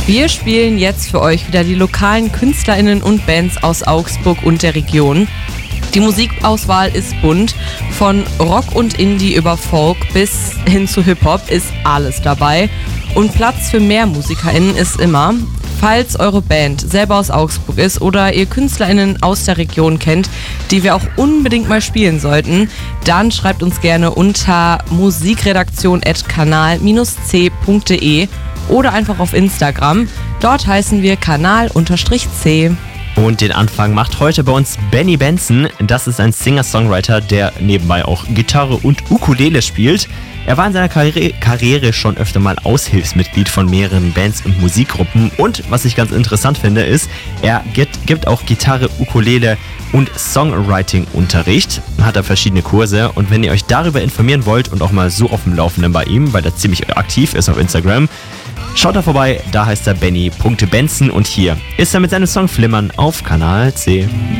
Wir spielen jetzt für euch wieder die lokalen KünstlerInnen und Bands aus Augsburg und der Region. Die Musikauswahl ist bunt. Von Rock und Indie über Folk bis hin zu Hip-Hop ist alles dabei. Und Platz für mehr MusikerInnen ist immer. Falls eure Band selber aus Augsburg ist oder ihr KünstlerInnen aus der Region kennt, die wir auch unbedingt mal spielen sollten, dann schreibt uns gerne unter musikredaktion@kanal-c.de oder einfach auf Instagram. Dort heißen wir kanal_c. Und den Anfang macht heute bei uns Benny Benson. Das ist ein Singer-Songwriter, der nebenbei auch Gitarre und Ukulele spielt. Er war in seiner Karriere schon öfter mal Aushilfsmitglied von mehreren Bands und Musikgruppen. Und was ich ganz interessant finde, ist, er gibt auch Gitarre, Ukulele und Songwriting-Unterricht. Hat er verschiedene Kurse. Und wenn ihr euch darüber informieren wollt und auch mal so auf dem Laufenden bei ihm, weil er ziemlich aktiv ist auf Instagram, schaut da vorbei, da heißt er Benny.Benson und hier ist er mit seinem Song Flimmern auf Kanal C.